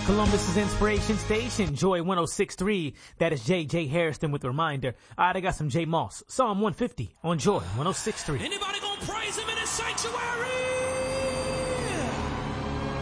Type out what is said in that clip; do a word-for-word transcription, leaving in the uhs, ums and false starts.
Columbus's Inspiration Station, Joy one oh six point three. That is J J Harrison with a reminder. All right, I got some J Moss. Psalm one fifty on Joy one oh six point three. Anybody gonna praise him in his sanctuary?